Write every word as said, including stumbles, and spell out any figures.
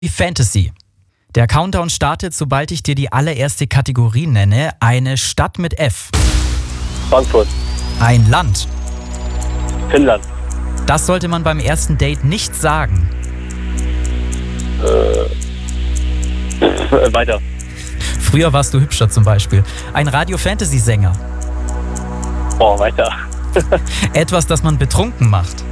Die Fantasy. Der Countdown startet, sobald ich dir die allererste Kategorie nenne. Eine Stadt mit F. Frankfurt. Ein Land. Finnland. Das sollte man beim ersten Date nicht sagen. Äh, äh, weiter. Früher warst du hübscher zum Beispiel. Ein Radio-Fantasy-Sänger. Oh, weiter. Etwas, das man betrunken macht.